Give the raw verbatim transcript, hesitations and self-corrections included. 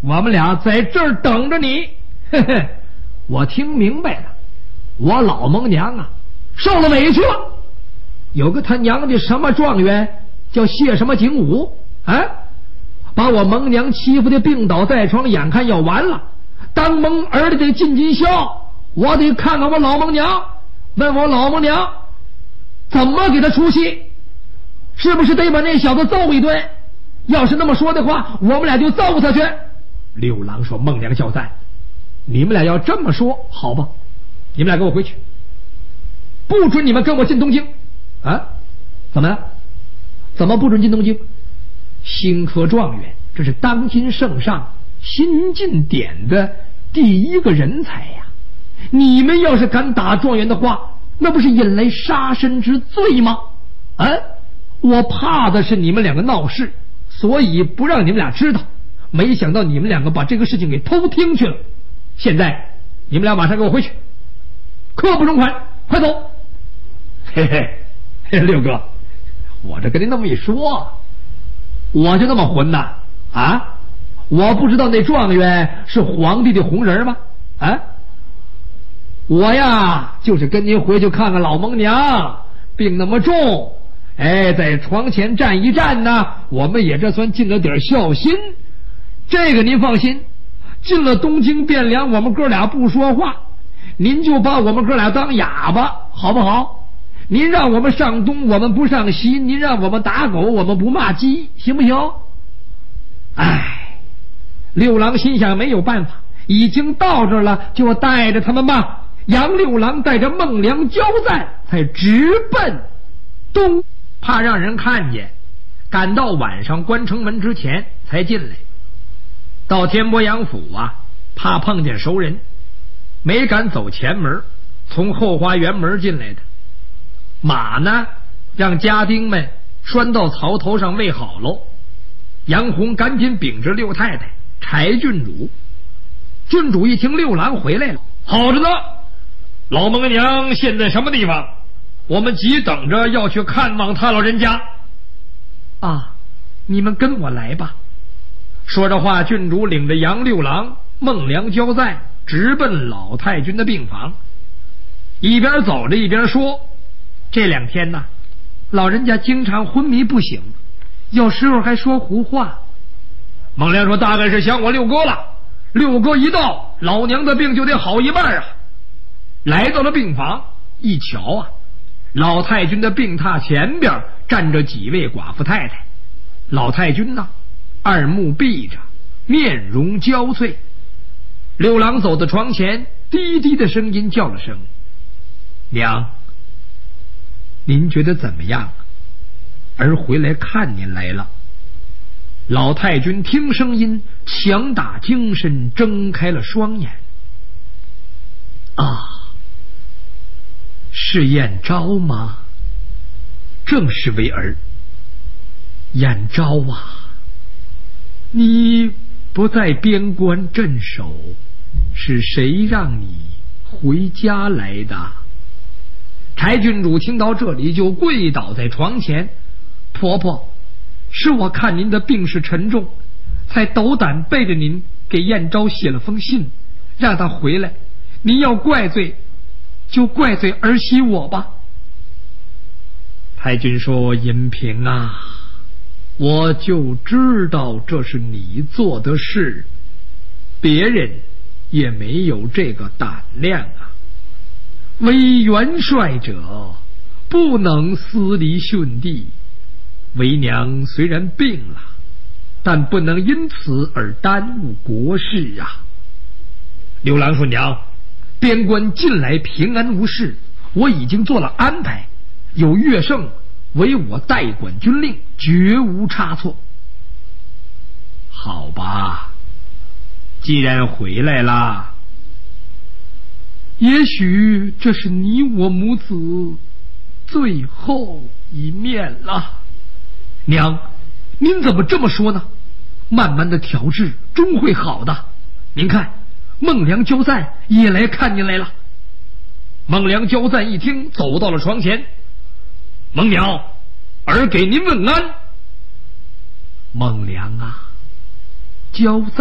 我们俩在这儿等着你。嘿嘿，我听明白了，我老蒙娘啊受了委屈了。有个他娘的什么状元叫谢什么景武啊，把我蒙娘欺负的病倒在床，眼看要完了。当蒙儿子得尽尽孝，我得看看我老蒙娘，问我老蒙娘怎么给他出气，是不是得把那小子揍一顿？要是那么说的话，我们俩就揍他去。六郎说：孟娘交赞，你们俩要这么说，好吧，你们俩跟我回去，不准你们跟我进东京啊！怎么了？怎么不准进东京？新科状元，这是当今圣上新进典的第一个人才呀！你们要是敢打状元的话，那不是引来杀身之罪吗？啊！我怕的是你们两个闹事，所以不让你们俩知道。没想到你们两个把这个事情给偷听去了。现在你们俩马上给我回去，刻不容缓，快走！嘿嘿，六哥，我这跟你那么一说，我就那么混呐啊！我不知道那状元是皇帝的红人吗？啊！我呀就是跟您回去看看老蒙娘病那么重，哎，在床前站一站呢，我们也这算尽了点孝心。这个您放心，进了东京汴梁，我们哥俩不说话，您就把我们哥俩当哑巴，好不好？您让我们上东，我们不上西；您让我们打狗，我们不骂鸡，行不行？哎，六郎心想没有办法，已经到这儿了，就带着他们吧。杨六郎带着孟良交赞，才直奔东，怕让人看见，赶到晚上关城门之前才进来。到天波阳府啊，怕碰见熟人，没敢走前门，从后花园门进来的。马呢，让家丁们拴到槽头上喂好喽。杨洪赶紧禀着六太太、柴郡主。郡主一听六郎回来了，好着呢，老蒙娘现在什么地方？我们急等着要去看望他老人家。啊，你们跟我来吧。说着话，郡主领着杨六郎、孟良交赞，直奔老太君的病房。一边走着一边说：这两天呢，老人家经常昏迷不醒，有时候还说胡话。孟良说：大概是想我六哥了，六哥一到，老娘的病就得好一半啊。来到了病房，一瞧啊，老太君的病榻前边站着几位寡妇太太。老太君呢，二目闭着，面容焦悴。六郎走到床前，低低的声音叫了声：娘，您觉得怎么样？儿回来看您来了。老太君听声音，强打精神，睁开了双眼。啊，是燕昭吗？正是为儿。燕昭啊，你不在边关镇守，是谁让你回家来的？柴郡主听到这里就跪倒在床前：婆婆，是我看您的病势沉重，才斗胆背着您给燕昭写了封信，让他回来。您要怪罪，就怪罪儿媳我吧。太君说：银平啊，我就知道这是你做的事，别人也没有这个胆量啊。为元帅者不能私离兄弟，为娘虽然病了，但不能因此而耽误国事啊。刘郎说：娘，边关近来平安无事，我已经做了安排，有乐胜为我代管军令，绝无差错。好吧，既然回来了，也许这是你我母子最后一面了。娘，您怎么这么说呢？慢慢的调治，终会好的。您看，孟良交赞也来看您来了。孟良交赞一听，走到了床前：孟娘，儿给您问安。孟良啊，交赞